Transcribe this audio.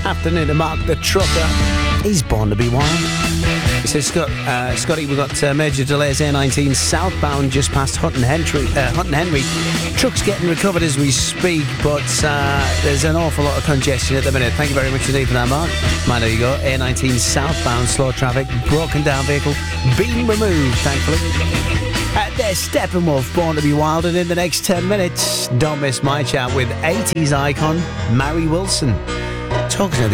afternoon to Mark the Trucker. He's born to be wild. He says, Scotty, we've got major delays A19 southbound just past Hutton Henry. Truck's getting recovered as we speak, but there's an awful lot of congestion at the minute. Thank you very much indeed for that, Mark. Man, there you go. A19 southbound, slow traffic, broken down vehicle, being removed, thankfully. There's Steppenwolf, Born to be Wild, and in the next 10 minutes, don't miss my chat with 80s icon Mary Wilson. Talking of the